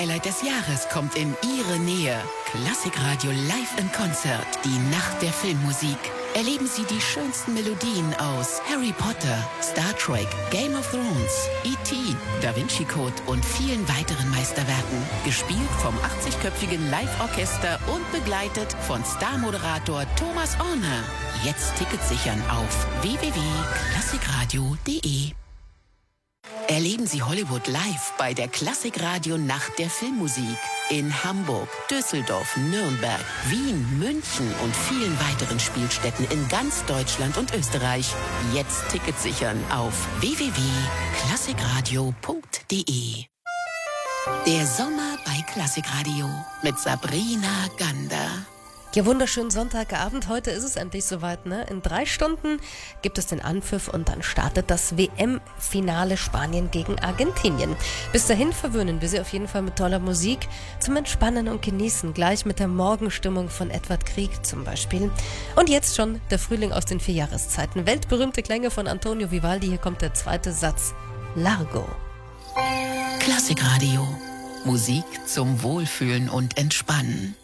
Highlight des Jahres kommt in Ihre Nähe. Klassikradio live in Konzert. Die Nacht der Filmmusik. Erleben Sie die schönsten Melodien aus Harry Potter, Star Trek, Game of Thrones, E.T., Da Vinci Code und vielen weiteren Meisterwerken. Gespielt vom 80-köpfigen Live-Orchester und begleitet von Starmoderator Thomas Orner. Jetzt Tickets sichern auf www.klassikradio.de. Erleben Sie Hollywood live bei der Klassikradio Nacht der Filmmusik in Hamburg, Düsseldorf, Nürnberg, Wien, München und vielen weiteren Spielstätten in ganz Deutschland und Österreich. Jetzt Tickets sichern auf www.klassikradio.de. Der Sommer bei Klassikradio mit Sabrina Gander. Ja, wunderschönen Sonntagabend. Heute ist es endlich soweit, ne? In 3 Stunden gibt es den Anpfiff und dann startet das WM-Finale Spanien gegen Argentinien. Bis dahin verwöhnen wir Sie auf jeden Fall mit toller Musik zum Entspannen und Genießen. Gleich mit der Morgenstimmung von Edward Grieg zum Beispiel. Und jetzt schon der Frühling aus den 4 Jahreszeiten. Weltberühmte Klänge von Antonio Vivaldi. Hier kommt der zweite Satz. Largo. Klassikradio. Musik zum Wohlfühlen und Entspannen.